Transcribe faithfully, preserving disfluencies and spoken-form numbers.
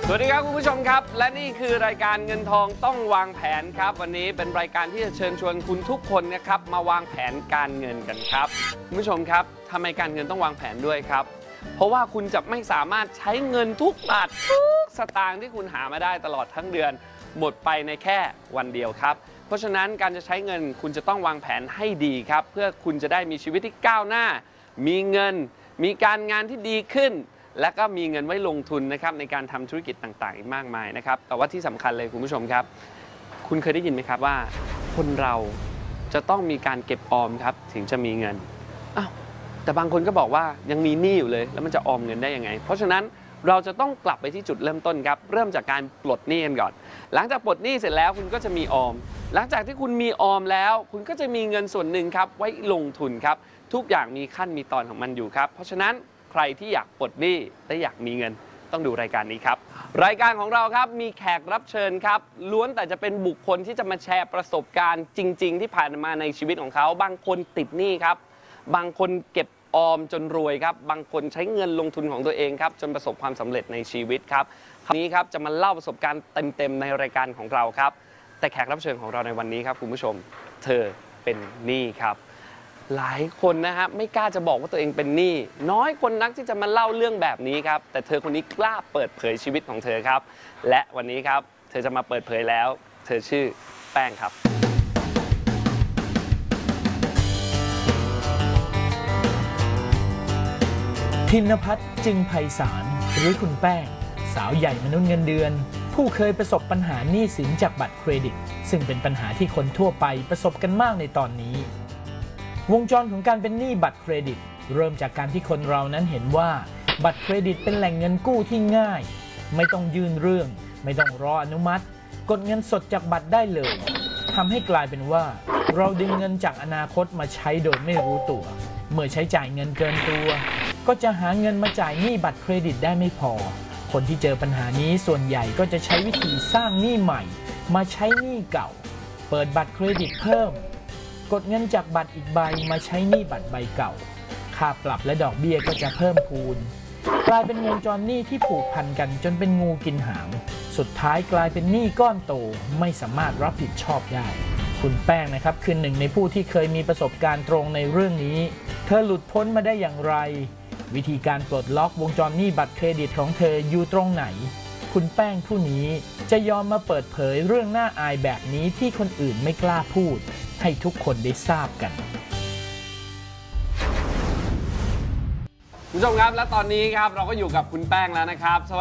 สวัสดีครับคุณผู้ชมครับและนี่คือรายการเงินทองต้องวางแผนครับวันนี้เป็นรายการที่จะเชิญชวนคุณทุกคนนะครับมาวางแผนการเงินกันครับคุณผู้ชมครับทำไมการเงินต้องวางแผนด้วยครับเพราะว่าคุณจะไม่สามารถใช้เงินทุกบาททุกสตางค์ที่คุณหามาได้ตลอดทั้งเดือนหมดไปในแค่วันเดียวครับเพราะฉะนั้นการจะใช้เงินคุณจะต้องวางแผนให้ดีครับเพื่อคุณจะได้มีชีวิตที่ก้าวหน้ามีเงินมีการงานที่ดีขึ้นและก็มีเงินไว้ลงทุนนะครับในการทำธุรกิจต่างๆอีกมากมายนะครับแต่ว่าที่สำคัญเลยคุณผู้ชมครับคุณเคยได้ยินไหมครับว่าคนเราจะต้องมีการเก็บออมครับถึงจะมีเงินอ้าวแต่บางคนก็บอกว่ายังมีหนี้อยู่เลยแล้วมันจะออมเงินได้ยังไงเพราะฉะนั้นเราจะต้องกลับไปที่จุดเริ่มต้นครับเริ่มจากการปลดหนี้กันก่อนหลังจากปลดหนี้เสร็จแล้วคุณก็จะมีออมหลังจากที่คุณมีออมแล้วคุณก็จะมีเงินส่วนหนึ่งครับไว้ลงทุนครับทุกอย่างมีขั้นมีตอนของมันอยู่ครับเพราะฉะนั้นใครที่อยากปลดหนี้และอยากมีเงินต้องดูรายการนี้ครับรายการของเราครับมีแขกรับเชิญครับล้วนแต่จะเป็นบุคคลที่จะมาแชร์ประสบการณ์จริงๆที่ผ่านมาในชีวิตของเขาบางคนติดหนี้ครับบางคนเก็บออมจนรวยครับบางคนใช้เงินลงทุนของตัวเองครับจนประสบความสำเร็จในชีวิตครับคราวนี้ครับจะมาเล่าประสบการณ์เต็มๆในรายการของเราครับแต่แขกรับเชิญของเราในวันนี้ครับคุณผู้ชมเธอเป็นหนี้ครับหลายคนนะฮะไม่กล้าจะบอกว่าตัวเองเป็นหนี้น้อยคนนักที่จะมาเล่าเรื่องแบบนี้ครับแต่เธอคนนี้กล้าเปิดเผยชีวิตของเธอครับและวันนี้ครับเธอจะมาเปิดเผยแล้วเธอชื่อแป้งครับธินภัทร จึงไพศาลหรือคุณแป้งสาวใหญ่มนุษย์เงินเดือนผู้เคยประสบปัญหาหนี้สินจากบัตรเครดิตซึ่งเป็นปัญหาที่คนทั่วไปประสบกันมากในตอนนี้วงจรของการเป็นหนี้บัตรเครดิตเริ่มจากการที่คนเรานั้นเห็นว่าบัตรเครดิตเป็นแหล่งเงินกู้ที่ง่ายไม่ต้องยื่นเรื่องไม่ต้องรออนุมัติกดเงินสดจากบัตรได้เลยทำให้กลายเป็นว่าเราดึงเงินจากอนาคตมาใช้โดยไม่รู้ตัวเมื่อใช้จ่ายเงินเกินตัวก็จะหาเงินมาจ่ายหนี้บัตรเครดิตได้ไม่พอคนที่เจอปัญหานี้ส่วนใหญ่ก็จะใช้วิธีสร้างหนี้ใหม่มาใช้หนี้เก่าเปิดบัตรเครดิตเพิ่มกดเงินจากบัตรอีกใบมาใช้หนี้บัตรใบเก่าค่าปรับและดอกเบี้ยก็จะเพิ่มพูนกลายเป็นวงจรหนี้ที่ผูกพันกันจนเป็นงูกินหางสุดท้ายกลายเป็นหนี้ก้อนโตไม่สามารถรับผิดชอบได้คุณแป้งนะครับคือหนึ่งในผู้ที่เคยมีประสบการณ์ตรงในเรื่องนี้เธอหลุดพ้นมาได้อย่างไรวิธีการปลดล็อกวงจรหนี้บัตรเครดิตของเธออยู่ตรงไหนคุณแป้งผู้นี้จะยอมมาเปิดเผยเรื่องน่าอายแบบนี้ที่คนอื่นไม่กล้าพูดให้ทุกคนได้ทราบกันคุณผู้ชมครับและตอนนี้ครับเราก็อยู่กับคุณแป้งแล้วนะครับ